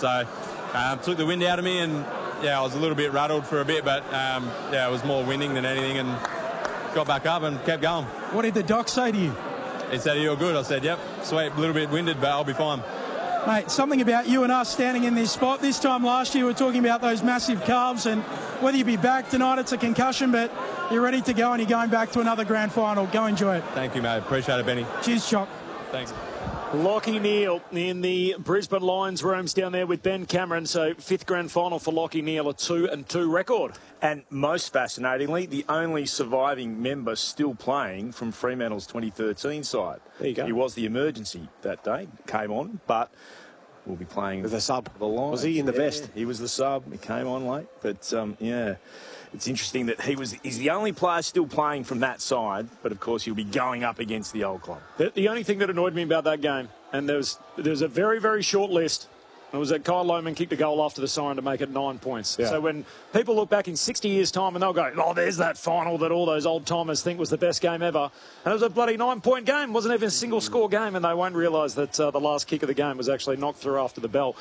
So took the wind out of me, and yeah, I was a little bit rattled for a bit, but yeah, it was more winning than anything, and got back up and kept going. What did the doc say to you? He said, "Are you all good?" I said, "Yep, sweet, a little bit winded, but I'll be fine." Mate, something about you and us standing in this spot. This time last year, we were talking about those massive calves, and whether you be back tonight, it's a concussion, but you're ready to go and you're going back to another grand final. Go enjoy it. Thank you, mate. Appreciate it, Benny. Cheers, Choc. Thanks. Lachie Neale in the Brisbane Lions rooms down there with Ben Cameron. So 5th grand final for Lachie Neale, a 2-2 record. And most fascinatingly, the only surviving member still playing from Fremantle's 2013 side. There you go. He was the emergency that day, came on, but will be playing with the sub. The Lions. Was he in the vest? He was the sub. He came on late, but yeah. It's interesting that he's the only player still playing from that side, but of course he'll be going up against the old club. The only thing that annoyed me about that game, and there was a very, very short list, it was that Kyle Lohmann kicked a goal after the siren to make it 9 points. Yeah. So when people look back in 60 years' time and they'll go, oh, there's that final that all those old-timers think was the best game ever. And it was a bloody 9-point game. It wasn't even a single-score game, and they won't realise that the last kick of the game was actually knocked through after the bell.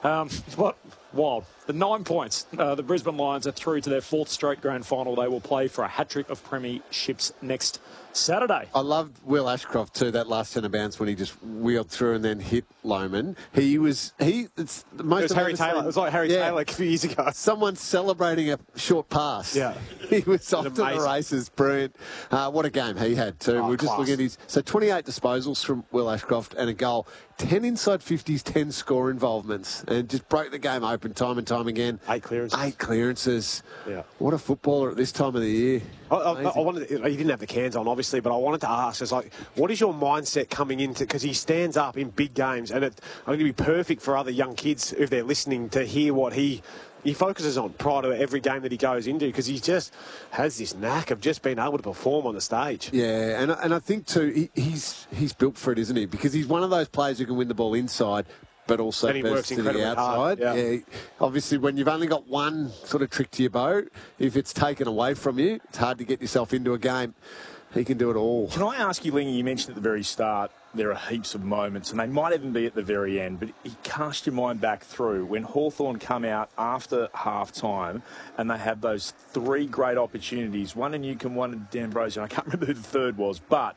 Wild. The 9 points. The Brisbane Lions are through to their 4th straight grand final. They will play for a hat-trick of premierships next Saturday. I loved Will Ashcroft too, that last centre bounce when he just wheeled through and then hit Lohmann. It's the most. It was Harry Taylor. It was like Harry Taylor a few years ago. Someone celebrating a short pass. Yeah. He was off to the races. Brilliant. What a game he had too. We're just looking at so 28 disposals from Will Ashcroft and a goal. 10 inside 50s, 10 score involvements, and just broke the game open time and time again. 8 clearances. 8 clearances. Yeah. What a footballer at this time of the year. I wanted. He didn't have the cans on, obviously, but I wanted to ask, what is your mindset coming into? Because he stands up in big games, and I think it'd be perfect for other young kids if they're listening to hear what he focuses on prior to every game that he goes into, because he just has this knack of just being able to perform on the stage. Yeah, and I think too, he's built for it, isn't he? Because he's one of those players who can win the ball inside, but also burst to the outside. Yeah. Obviously, when you've only got one sort of trick to your bow, if it's taken away from you, it's hard to get yourself into a game. He can do it all. Can I ask you, Lingy, you mentioned at the very start there are heaps of moments, and they might even be at the very end, but cast your mind back through when Hawthorn come out after half-time and they have those 3 great opportunities, one in Newcombe, one in D'Ambrosio, I can't remember who the third was, but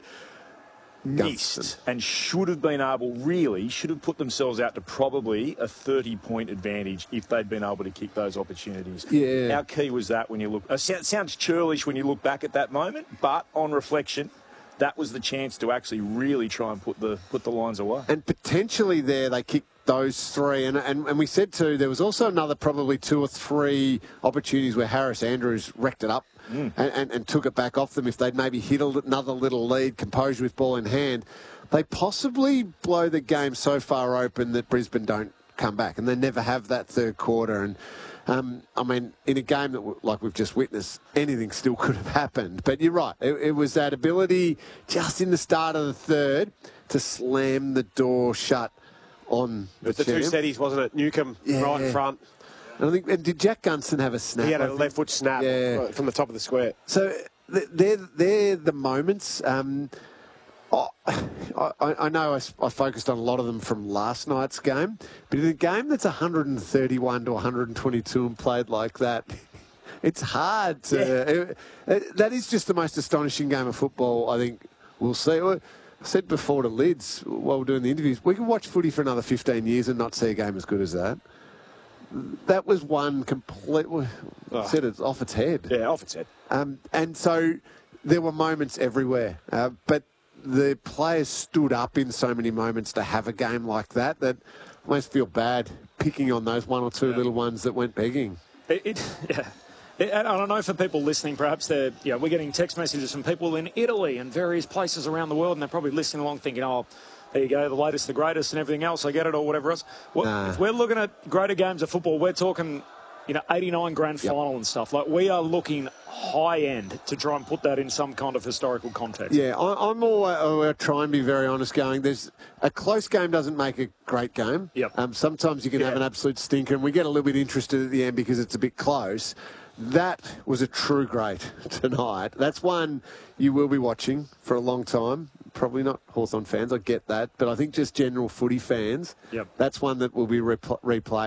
missed and should have put themselves out to probably a 30-point advantage if they'd been able to kick those opportunities. Yeah. How key was that when you look? It sounds churlish when you look back at that moment, but on reflection, that was the chance to actually really try and put the Lions away. And potentially there they kicked those 3. And we said too, there was also another probably 2 or 3 opportunities where Harris Andrews wrecked it up and took it back off them. If they'd maybe hit another little lead, composure with ball in hand, they possibly blow the game so far open that Brisbane don't come back, and they never have that third quarter. And I mean, in a game that, like we've just witnessed, anything still could have happened. But you're right. It was that ability just in the start of the third to slam the door shut on the 2 steadies, wasn't it? Newcombe right in front. And I think, did Jack Gunston have a snap? He had a left foot snap from the top of the square. So they're the moments. I know I focused on a lot of them from last night's game, but in a game that's 131 to 122 and played like that, it's hard to... that is just the most astonishing game of football, I think we'll see. I said before to Lids, while we're doing the interviews, we can watch footy for another 15 years and not see a game as good as that. That was one complete... said it's off its head. Yeah, off its head. And so there were moments everywhere, but the players stood up in so many moments to have a game like that I almost feel bad picking on those 1 or 2 little ones that went begging. And I don't know, for people listening, perhaps we're getting text messages from people in Italy and various places around the world, and they're probably listening along thinking, oh, there you go, the latest, the greatest and everything else, I get it, or whatever else. If we're looking at greater games of football, we're talking 89 grand final and stuff. Like, we are looking high end to try and put that in some kind of historical context. Yeah, I'm all trying to be very honest going. There's a close game doesn't make a great game. Yep. Sometimes you can have an absolute stinker, and we get a little bit interested at the end because it's a bit close. That was a true great tonight. That's one you will be watching for a long time. Probably not Hawthorn fans, I get that. But I think just general footy fans, that's one that will be replayed.